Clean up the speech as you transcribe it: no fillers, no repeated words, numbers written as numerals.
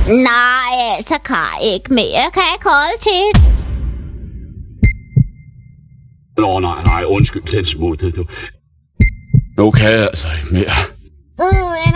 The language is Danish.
Nej, altså Kaj, ikke mere. Jeg kan ikke holde til. Nå, nej, undskyld den smuttede du. Nu kan jeg altså ikke mere.